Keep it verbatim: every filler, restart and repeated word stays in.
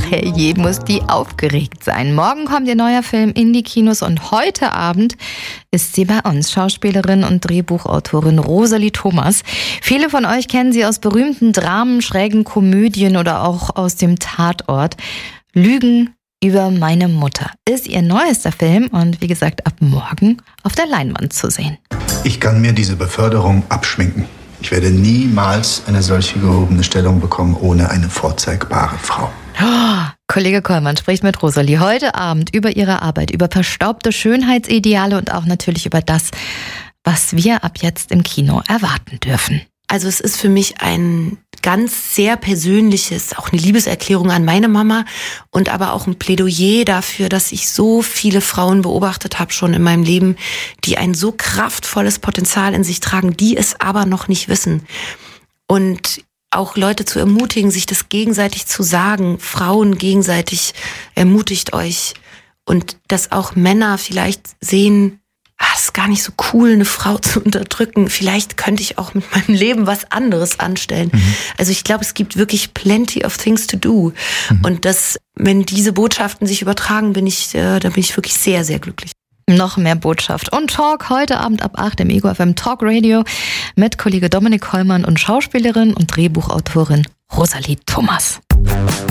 herrje, muss die aufgeregt sein. Morgen kommt ihr neuer Film in die Kinos und heute Abend ist sie bei uns. Schauspielerin und Drehbuchautorin Rosalie Thomas. Viele von euch kennen sie aus berühmten Dramen, schrägen Komödien oder auch aus dem Tatort. Lügen über meine Mutter ist ihr neuester Film und wie gesagt ab morgen auf der Leinwand zu sehen. Ich kann mir diese Beförderung abschminken. Ich werde niemals eine solche gehobene Stellung bekommen ohne eine vorzeigbare Frau. Oh, Kollege Kollmann spricht mit Rosalie heute Abend über ihre Arbeit, über verstaubte Schönheitsideale und auch natürlich über das, was wir ab jetzt im Kino erwarten dürfen. Also es ist für mich ein ganz sehr persönliches, auch eine Liebeserklärung an meine Mama und aber auch ein Plädoyer dafür, dass ich so viele Frauen beobachtet habe schon in meinem Leben, die ein so kraftvolles Potenzial in sich tragen, die es aber noch nicht wissen. Und auch Leute zu ermutigen, sich das gegenseitig zu sagen, Frauen gegenseitig, ermutigt euch. Und dass auch Männer vielleicht sehen, ah, es ist gar nicht so cool, eine Frau zu unterdrücken. Vielleicht könnte ich auch mit meinem Leben was anderes anstellen. Mhm. Also ich glaube, es gibt wirklich plenty of things to do. Mhm. Und das, wenn diese Botschaften sich übertragen, bin ich, äh, da bin ich wirklich sehr, sehr glücklich. Noch mehr Botschaft und Talk heute Abend ab acht im Ego F M Talk Radio mit Kollege Dominik Kollmann und Schauspielerin und Drehbuchautorin Rosalie Thomas.